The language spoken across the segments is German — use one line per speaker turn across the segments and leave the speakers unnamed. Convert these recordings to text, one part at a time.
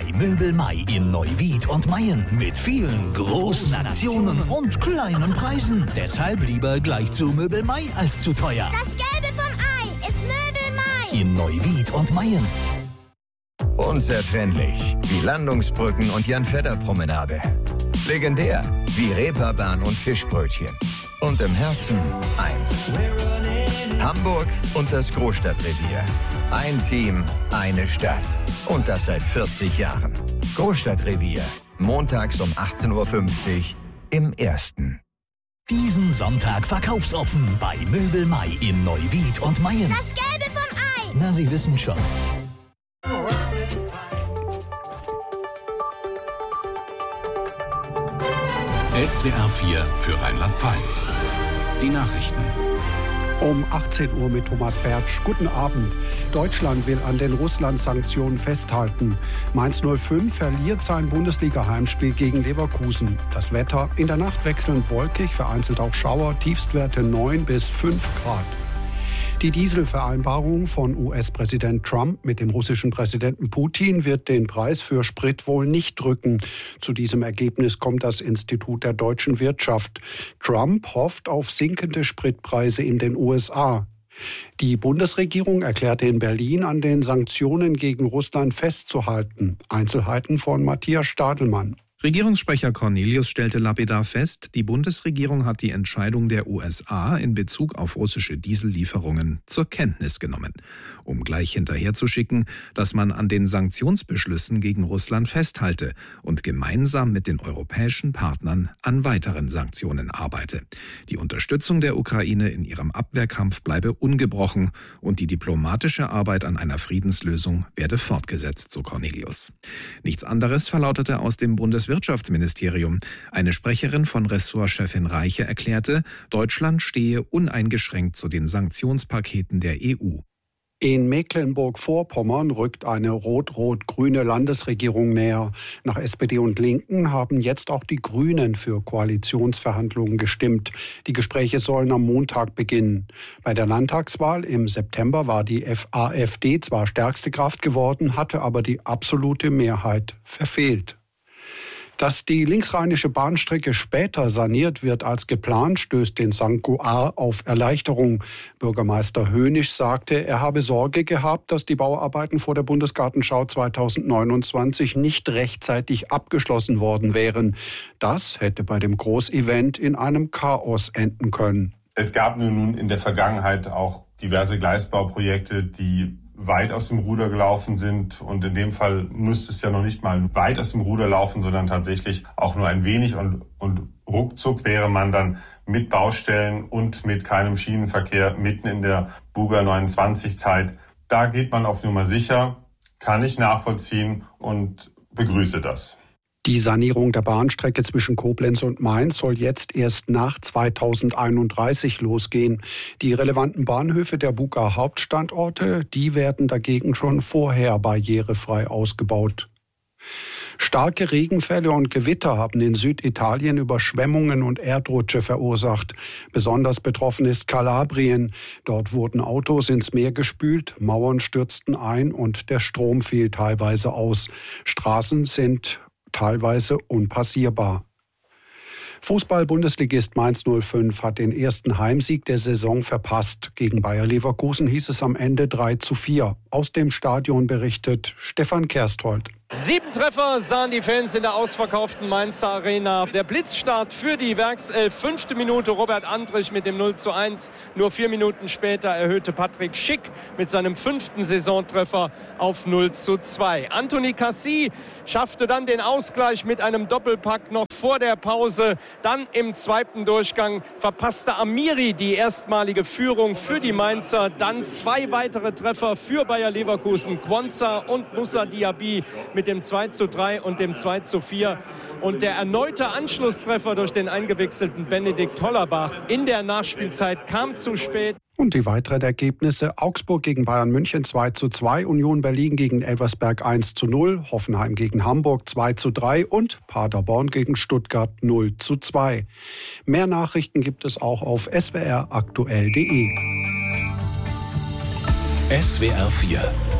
bei Möbel Mai in Neuwied und Mayen mit vielen großen Aktionen und kleinen Preisen. Deshalb lieber gleich zu Möbel Mai als zu teuer.
Das Gelbe vom Ei ist Möbel Mai.
In Neuwied und Mayen.
Unzertrennlich wie Landungsbrücken und Jan-Fedder-Promenade. Legendär wie Reeperbahn und Fischbrötchen. Und im Herzen eins. Hamburg und das Großstadtrevier. Ein Team, eine Stadt. Und das seit 40 Jahren. Großstadtrevier. Montags um 18.50 Uhr im Ersten.
Diesen Sonntag verkaufsoffen bei Möbel Mai in Neuwied und Mayen.
Das Gelbe vom Ei.
Na, Sie wissen schon.
SWR 4 für Rheinland-Pfalz. Die Nachrichten.
Um 18 Uhr mit Thomas Bertsch. Guten Abend. Deutschland will an den Russland-Sanktionen festhalten. Mainz 05 verliert sein Bundesliga-Heimspiel gegen Leverkusen. Das Wetter in der Nacht wechselnd wolkig, vereinzelt auch Schauer, Tiefstwerte 9 bis 5 Grad. Die Dieselvereinbarung von US-Präsident Trump mit dem russischen Präsidenten Putin wird den Preis für Sprit wohl nicht drücken. Zu diesem Ergebnis kommt das Institut der deutschen Wirtschaft. Trump hofft auf sinkende Spritpreise in den USA. Die Bundesregierung erklärte in Berlin, an den Sanktionen gegen Russland festzuhalten. Einzelheiten von Matthias Stadelmann.
Regierungssprecher Cornelius stellte lapidar fest, die Bundesregierung hat die Entscheidung der USA in Bezug auf russische Diesellieferungen zur Kenntnis genommen, um gleich hinterherzuschicken, dass man an den Sanktionsbeschlüssen gegen Russland festhalte und gemeinsam mit den europäischen Partnern an weiteren Sanktionen arbeite. Die Unterstützung der Ukraine in ihrem Abwehrkampf bleibe ungebrochen und die diplomatische Arbeit an einer Friedenslösung werde fortgesetzt, so Cornelius. Nichts anderes verlautete aus dem Bundeswirtschaftsministerium. Eine Sprecherin von Ressortchefin Reiche erklärte, Deutschland stehe uneingeschränkt zu den Sanktionspaketen der EU.
In Mecklenburg-Vorpommern rückt eine rot-rot-grüne Landesregierung näher. Nach SPD und Linken haben jetzt auch die Grünen für Koalitionsverhandlungen gestimmt. Die Gespräche sollen am Montag beginnen. Bei der Landtagswahl im September war die AfD zwar stärkste Kraft geworden, hatte aber die absolute Mehrheit verfehlt. Dass die linksrheinische Bahnstrecke später saniert wird als geplant, stößt den St. Goar auf Erleichterung. Bürgermeister Hönisch sagte, er habe Sorge gehabt, dass die Bauarbeiten vor der Bundesgartenschau 2029 nicht rechtzeitig abgeschlossen worden wären. Das hätte bei dem Großevent in einem Chaos enden können.
Es gab nun in der Vergangenheit auch diverse Gleisbauprojekte, die weit aus dem Ruder gelaufen sind. Und in dem Fall müsste es ja noch nicht mal weit aus dem Ruder laufen, sondern tatsächlich auch nur ein wenig. Und ruckzuck wäre man dann mit Baustellen und mit keinem Schienenverkehr mitten in der Buga 29-Zeit. Da geht man auf Nummer sicher, kann ich nachvollziehen und begrüße das.
Die Sanierung der Bahnstrecke zwischen Koblenz und Mainz soll jetzt erst nach 2031 losgehen. Die relevanten Bahnhöfe der Buga Hauptstandorte, die werden dagegen schon vorher barrierefrei ausgebaut. Starke Regenfälle und Gewitter haben in Süditalien Überschwemmungen und Erdrutsche verursacht. Besonders betroffen ist Kalabrien. Dort wurden Autos ins Meer gespült, Mauern stürzten ein und der Strom fiel teilweise aus. Straßen sind teilweise unpassierbar. Fußball-Bundesligist Mainz 05 hat den ersten Heimsieg der Saison verpasst. Gegen Bayer Leverkusen hieß es am Ende 3:4. Aus dem Stadion berichtet Stefan Kersthold.
7 Treffer sahen die Fans in der ausverkauften Mainzer Arena. Der Blitzstart für die Werkself. 5. Minute Robert Andrich mit dem 0:1. Nur 4 Minuten später erhöhte Patrick Schick mit seinem 5. Saisontreffer auf 0:2. Anthony Cassis schaffte dann den Ausgleich mit einem Doppelpack noch vor der Pause. Dann im zweiten Durchgang verpasste Amiri die erstmalige Führung für die Mainzer. Dann 2 weitere Treffer für Bayer Leverkusen. Quansah und Moussa Diaby mit dem 2:3 und dem 2:4. Und der erneute Anschlusstreffer durch den eingewechselten Benedikt Hollerbach in der Nachspielzeit kam zu spät.
Und die weiteren Ergebnisse: Augsburg gegen Bayern München 2:2, Union Berlin gegen Elversberg 1:0, Hoffenheim gegen Hamburg 2:3 und Paderborn gegen Stuttgart 0:2. Mehr Nachrichten gibt es auch auf swraktuell.de.
SWR 4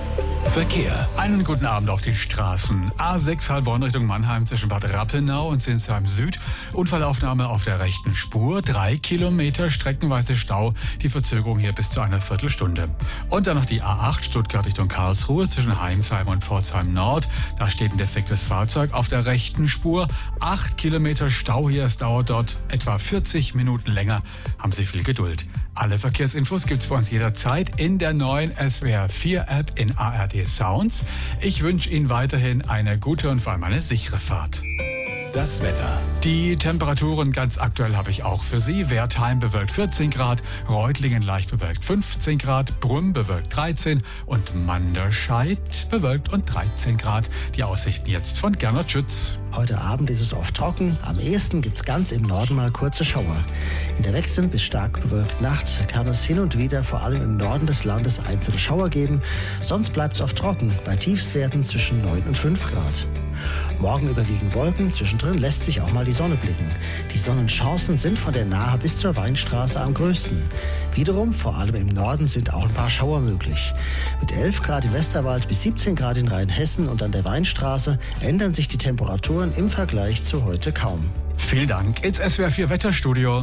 Verkehr.
Einen guten Abend auf die Straßen. A6 Heilbronn Richtung Mannheim zwischen Bad Rappenau und Sinsheim Süd. Unfallaufnahme auf der rechten Spur. 3 Kilometer streckenweise Stau. Die Verzögerung hier bis zu einer Viertelstunde. Und dann noch die A8 Stuttgart Richtung Karlsruhe zwischen Heimsheim und Pforzheim Nord. Da steht ein defektes Fahrzeug auf der rechten Spur. 8 Kilometer Stau hier. Es dauert dort etwa 40 Minuten länger. Haben Sie viel Geduld. Alle Verkehrsinfos gibt's bei uns jederzeit in der neuen SWR 4 App in ARD Sounds. Ich wünsche Ihnen weiterhin eine gute und vor allem eine sichere Fahrt.
Das Wetter.
Die Temperaturen ganz aktuell habe ich auch für Sie. Wertheim bewölkt 14 Grad, Reutlingen leicht bewölkt 15 Grad, Brünn bewölkt 13 und Manderscheid bewölkt und 13 Grad. Die Aussichten jetzt von Gernot Schütz.
Heute Abend ist es oft trocken. Am ehesten gibt es ganz im Norden mal kurze Schauer. In der wechselnd bis stark bewölkten Nacht kann es hin und wieder vor allem im Norden des Landes einzelne Schauer geben. Sonst bleibt es oft trocken, bei Tiefstwerten zwischen 9 und 5 Grad. Morgen überwiegen Wolken, zwischendrin lässt sich auch mal die Sonne blicken. Die Sonnenchancen sind von der Nahe bis zur Weinstraße am größten. Wiederum, vor allem im Norden, sind auch ein paar Schauer möglich. Mit 11 Grad im Westerwald bis 17 Grad in Rheinhessen und an der Weinstraße ändern sich die Temperaturen im Vergleich zu heute kaum.
Vielen Dank. Ins SWR 4 Wetterstudio.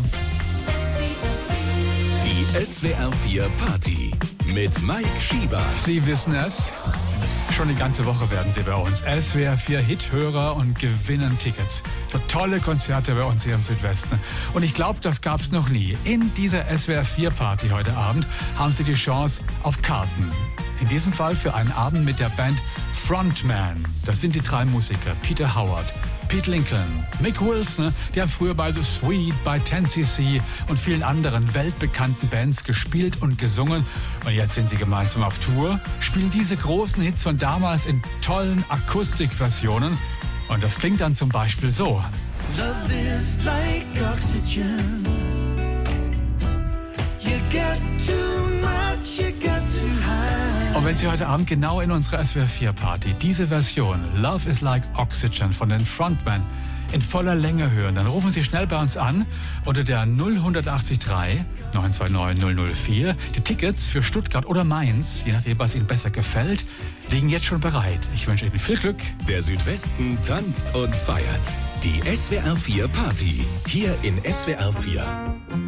Die SWR 4 Party mit Mike Schieber.
Sie wissen es. Schon die ganze Woche werden Sie bei uns SWR 4 Hithörer und gewinnen Tickets für tolle Konzerte bei uns hier im Südwesten. Und ich glaube, das gab's noch nie. In dieser SWR 4 Party heute Abend haben Sie die Chance auf Karten. In diesem Fall für einen Abend mit der Band Frontman. Das sind die 3 Musiker. Peter Howard, Pete Lincoln, Mick Wilson, die haben früher bei The Sweet, bei 10cc und vielen anderen weltbekannten Bands gespielt und gesungen. Und jetzt sind sie gemeinsam auf Tour, spielen diese großen Hits von damals in tollen Akustikversionen. Und das klingt dann zum Beispiel so.
Love is like oxygen. You get too much, you get too high.
Und wenn Sie heute Abend genau in unserer SWR 4 Party diese Version Love is like Oxygen von den Frontman in voller Länge hören, dann rufen Sie schnell bei uns an unter der 0183 929 004. Die Tickets für Stuttgart oder Mainz, je nachdem, was Ihnen besser gefällt, liegen jetzt schon bereit. Ich wünsche Ihnen viel Glück.
Der Südwesten tanzt und feiert. Die SWR 4 Party. Hier in SWR 4.